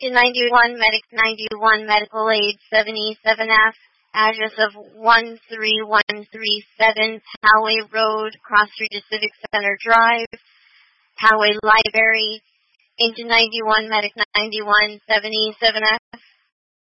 to 91, Medic 91, Medical Aid 77F, address of 13137 Poway Road, Cross Street to Civic Center Drive, Poway Library, into 91, Medic 91, 77F.